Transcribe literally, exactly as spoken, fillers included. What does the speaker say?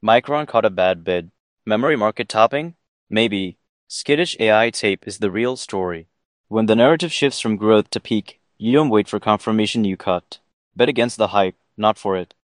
Micron caught a bad bid. Memory market topping? Maybe. Skittish A I tape is the real story. When the narrative shifts from growth to peak, you don't wait for confirmation, you cut. Bet against the hype, not for it.